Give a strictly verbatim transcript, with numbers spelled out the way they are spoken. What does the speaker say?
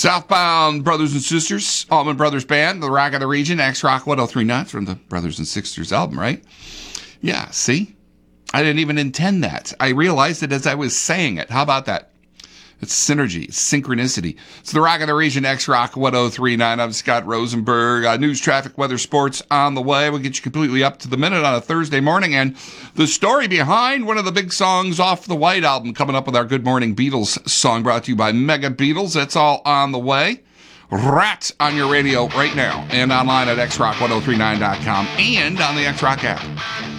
Southbound Brothers and Sisters, Allman Brothers Band, the Rock of the Region, X-Rock one oh three point nine from the Brothers and Sisters album, right? Yeah, see? I didn't even intend that. I realized it as I was saying it. How about that? It's synergy, it's synchronicity. It's the Rock of the Region, X-Rock one oh three point nine. I'm Scott Rosenberg. Uh, news, traffic, weather, sports on the way. We'll get you completely up to the minute on a Thursday morning. And the story behind one of the big songs off the White Album coming up with our Good Morning Beatles song brought to you by Mega Beatles. That's all on the way. Rat on your radio right now and online at x rock ten thirty-nine dot com and on the X-Rock app.